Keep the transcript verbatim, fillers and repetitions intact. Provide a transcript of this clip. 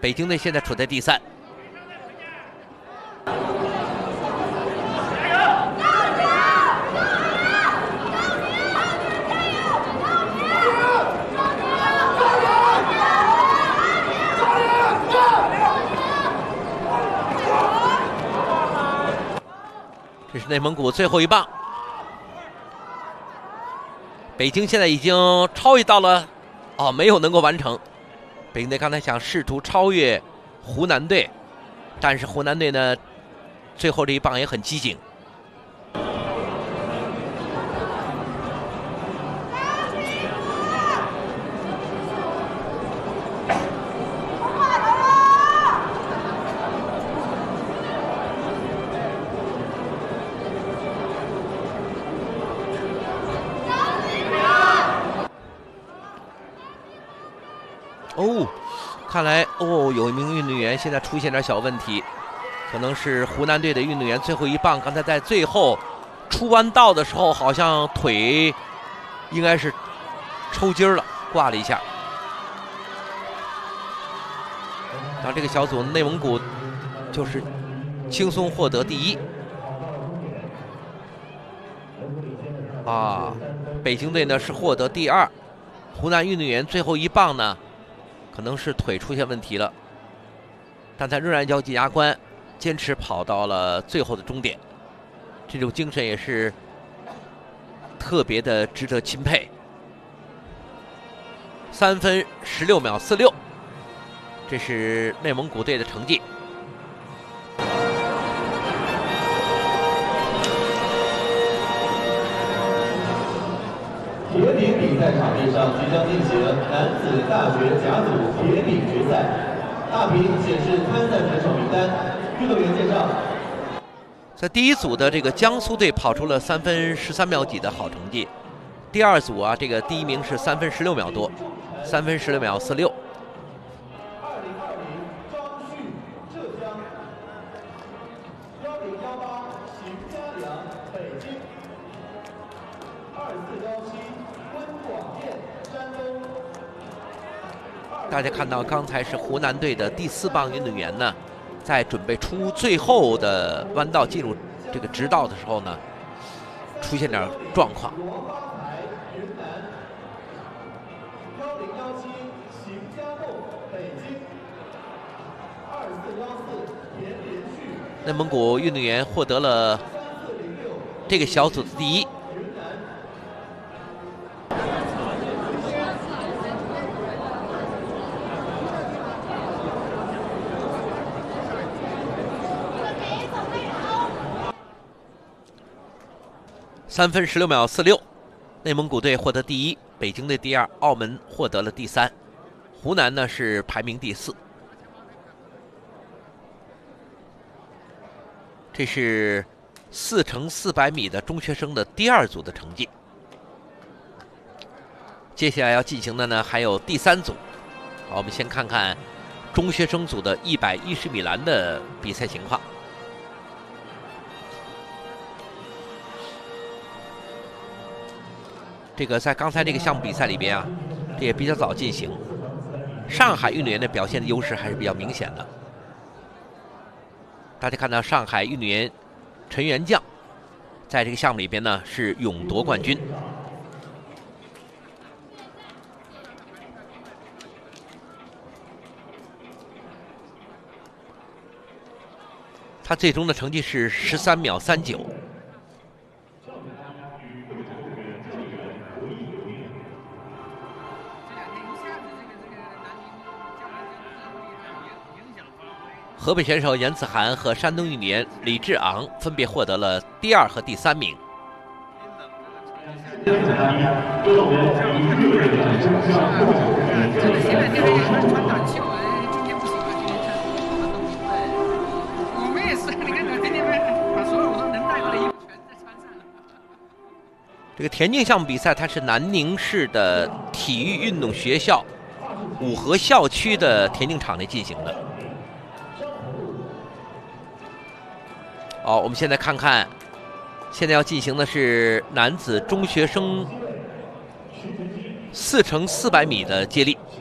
北京队现在处在第三。这是内蒙古最后一棒，北京现在已经超越到了，哦，没有能够完成。北京队刚才想试图超越湖南队，但是湖南队呢，最后这一棒也很机警。哦，看来哦，有一名运动员现在出现点小问题，可能是湖南队的运动员最后一棒，刚才在最后出弯道的时候，好像腿应该是抽筋了，挂了一下。然后这个小组内蒙古就是轻松获得第一。啊，北京队呢是获得第二，湖南运动员最后一棒呢，可能是腿出现问题了，但他仍然咬紧牙关，坚持跑到了最后的终点，这种精神也是特别的值得钦佩。三分十六秒四六，这是内蒙古队的成绩。 铁饼比赛场地上即将进行男子大学甲组铁饼决赛。大屏显示参赛选手名单。运动员介绍。 在第一组的这个江苏队跑出了三分十三秒几的好成绩，第二组啊，这个第一名是三分十六秒多，三分十六秒四六。 二零二零张旭，浙江。幺零幺八邢家良，北京。二四幺七温广燕，山东。 大家看到刚才是湖南队的第四棒运动员呢，在准备出最后的弯道进入这个直道的时候呢，出现点状况。内蒙古运动员获得了这个小组的第一。三分十六秒四六，内蒙古队获得第一，北京队第二，澳门获得了第三，湖南呢是排名第四。这是四乘四百米的中学生的第二组的成绩。接下来要进行的呢还有第三组。好，我们先看看中学生组的一百一十米栏的比赛情况。这个在刚才这个项目比赛里边啊，这也比较早进行。上海运动员的表现的优势还是比较明显的。大家看到上海运动员陈元将，在这个项目里边呢是勇夺冠军。他最终的成绩是十三秒三九。河北选手严子涵和山东运动员李志昂分别获得了第二和第三名。这个田径项目比赛，它是南宁市的体育运动学校五河校区的田径场内进行的。好，我们现在看看，现在要进行的是男子中学生四乘四百米的接力。